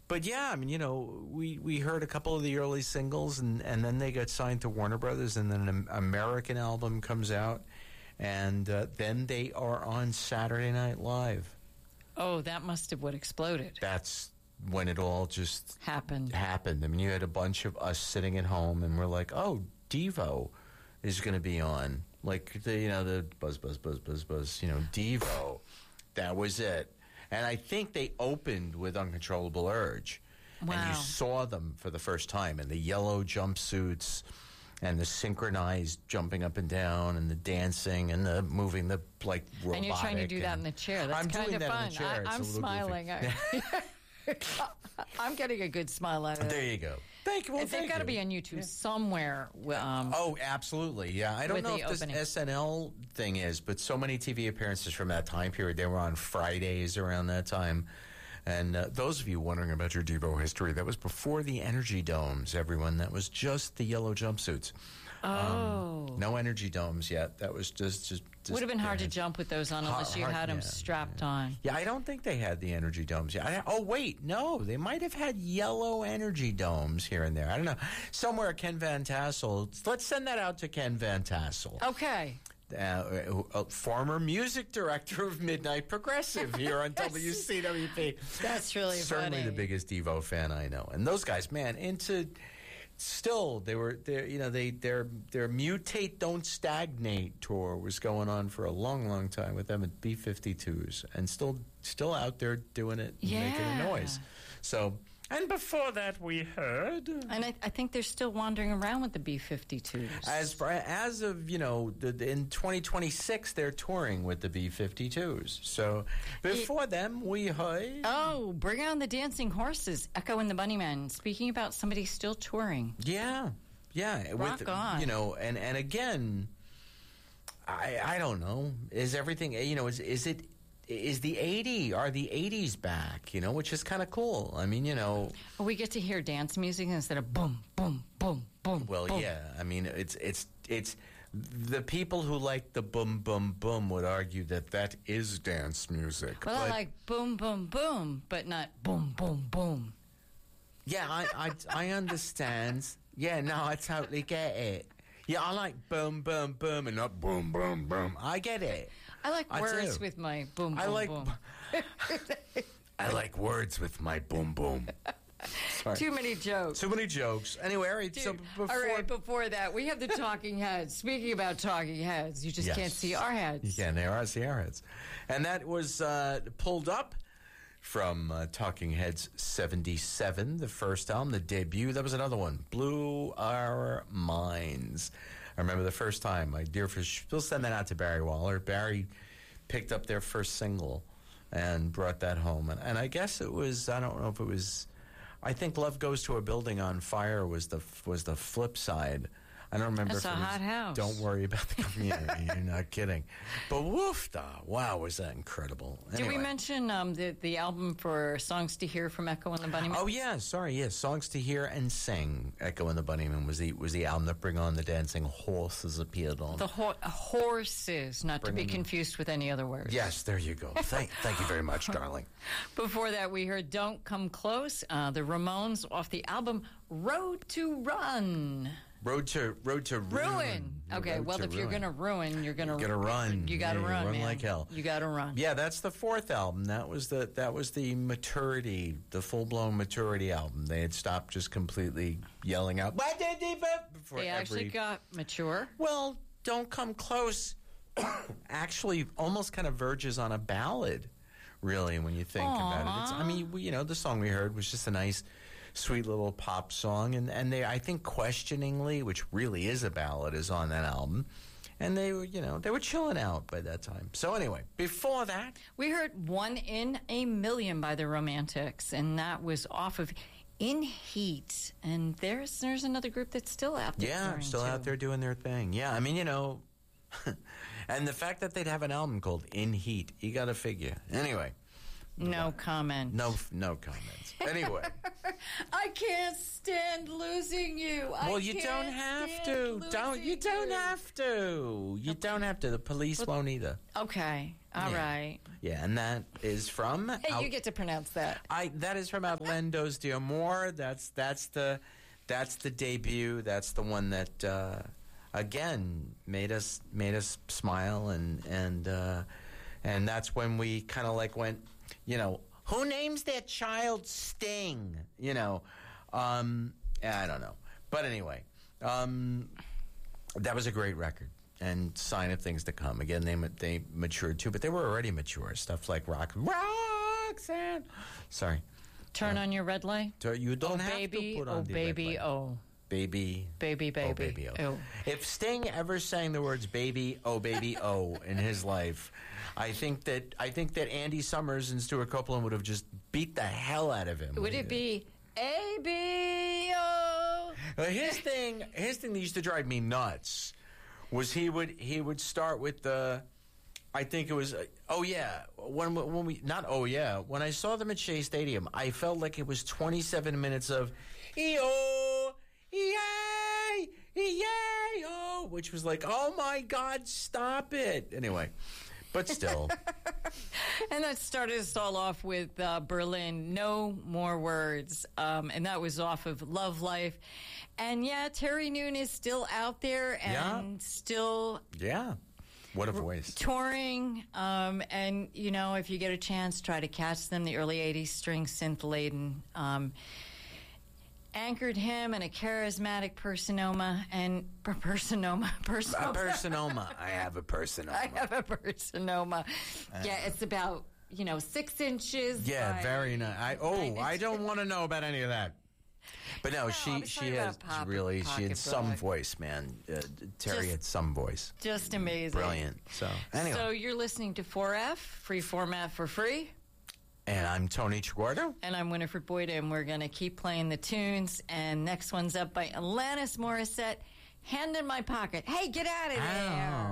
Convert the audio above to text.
But yeah, I mean, we heard a couple of the early singles, and then they got signed to Warner Brothers, and then an American album comes out, and then they are on Saturday Night Live. Oh, that must have what exploded. That's when it all just happened. I mean, you had a bunch of us sitting at home, and we're like, oh, Devo is going to be on. Like, the buzz, Devo. That was it. And I think they opened with Uncontrollable Urge. Wow. And you saw them for the first time in the yellow jumpsuits and the synchronized jumping up and down and the dancing and the moving, the like robotic. And you're trying to do that in the chair. That's kind of fun. I'm smiling. I'm getting a good smile out of it. There you go. Thank you. Well, they've got to be on YouTube somewhere. Oh, absolutely. Yeah. I don't know if this SNL thing is, but so many TV appearances from that time period. They were on Fridays around that time. And those of you wondering about your Devo history, that was before the Energy Domes, everyone. That was just the yellow jumpsuits. Oh. No Energy Domes yet. That was just would have been hard to jump with those on unless you had them strapped on. Yeah, I don't think they had the Energy Domes yet. Wait, no. They might have had yellow Energy Domes here and there. I don't know. Somewhere, Ken Van Tassel. Let's send that out to Ken Van Tassel. Okay. Former music director of Midnight Progressive here on WCWP. That's really certainly funny. The biggest Devo fan I know. And those guys, man, their Mutate Don't Stagnate tour was going on for a long, long time with them at B-52s, and still out there doing it, and making a noise. So. And before that, we heard... And I think they're still wandering around with the B-52s. As of, in 2026, they're touring with the B-52s. So before them, we heard... Oh, bring on the Dancing Horses, Echo and the Bunnymen. Speaking about somebody still touring. Yeah. Rock on. And again, I don't know. Is everything, is the 80s back, which is kind of cool. I mean, we get to hear dance music instead of boom, boom, boom, boom. Well, boom. yeah. I mean, it's the people who like the boom, boom, boom would argue that is dance music. Well, I like boom, boom, boom, but not boom, boom, boom. Yeah, I understand. Yeah, no, I totally get it. Yeah, I like boom, boom, boom, and not boom, boom, boom. I get it. I like words with my boom, boom, boom. I like words with my boom, boom. Sorry. Too many jokes. Anyway, before that, we have the Talking Heads. Speaking about Talking Heads, you just can't see our heads. You can't see our heads. And that was pulled up from Talking Heads 77, the first album, the debut. That was another one, Blew Our Minds. I remember the first time, my dear friend, we'll send that out to Barry Waller. Barry picked up their first single and brought that home. And I guess it was, I don't know if it was, I think Love Goes to a Building on Fire was the flip side. I don't remember. That's if a hot house. Don't worry about the community. You're not kidding. But woofda! Wow, was that incredible? Anyway. Did we mention the album for Songs to Hear from Echo and the Bunnymen? Oh yeah, sorry, yes. Songs to Hear and Sing. Echo and the Bunnymen was the album that Bring On the Dancing Horses appeared on. The horses, not to be confused with any other words. Yes, there you go. Thank you very much, darling. Before that, we heard "Don't Come Close," the Ramones off the album "Road to Run." Road to ruin. Okay, well, if you're going to ruin, you're going to run. You got to run, run man. like hell. You got to run. Yeah, that's the fourth album. That was the maturity, the full-blown maturity album. They had stopped just completely yelling out. They actually got mature. Well, Don't Come Close actually almost kind of verges on a ballad. Really, when you think about it. The song we heard was just a nice, sweet little pop song, and they, I think, Questioningly, which really is a ballad, is on that album, and they were chilling out by that time. So anyway, before that, we heard "One in a Million" by the Romantics, and that was off of In Heat, and there's another group that's still out there. Yeah, still out there doing their thing. Yeah, I mean, and the fact that they'd have an album called In Heat, you got to figure. Anyway, No comment. No comments. Anyway. I can't stand losing you. Well, you don't have to. You don't have to. You don't have to. The police won't either. Okay. All right. Yeah, and that is from. Hey, you get to pronounce that. That is from Outlandos de Amor. That's the debut. That's the one that again made us smile, and that's when we kind of like went, who names their child Sting? I don't know, but anyway, that was a great record and sign of things to come. Again, they matured too, but they were already mature. Stuff like Roxanne. Sorry. Turn on your red light. You don't have baby, to put on the baby, red light. oh. Baby. Baby, baby. Oh, baby, oh. Oh. If Sting ever sang the words baby, oh in his life, I think that Andy Summers and Stuart Copeland would have just beat the hell out of him. Would it be A-B-O? His thing that used to drive me nuts was he would start with the, I think it was, when I saw them at Shea Stadium, I felt like it was 27 minutes of E-O, E-A, E-A-O, which was like, oh my God, stop it. Anyway, but still. And that started us all off with Berlin, No More Words. And that was off of Love Life. And yeah, Terry Noon is still out there and still... Yeah. What a voice. Touring. And, if you get a chance, try to catch them. The early 80s string synth-laden anchored him in a charismatic persona. Personoma. I have a personoma. Yeah, it's about, 6 inches. Yeah, very nice. I don't want to know about any of that. But no, she had some voice, man. Terry had some voice. Just amazing. Brilliant. So, anyway. So you're listening to 4F, free format for free. And I'm Tony Chiguardo. And I'm Winifred Boyd, and we're going to keep playing the tunes. And next one's up by Alanis Morissette, Hand in My Pocket. Hey, get out of there.